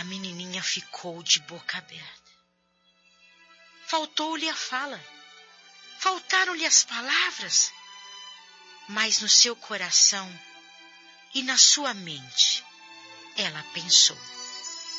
A menininha ficou de boca aberta. Faltou-lhe a fala. Faltaram-lhe as palavras. Mas no seu coração e na sua mente, ela pensou: